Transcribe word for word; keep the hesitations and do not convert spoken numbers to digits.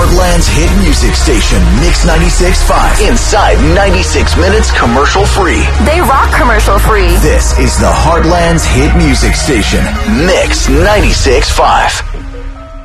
Heartland's hit music station, Mix ninety-six point five. Inside ninety-six minutes commercial free. They rock commercial free. This is the Heartland's hit music station, Mix ninety-six point five.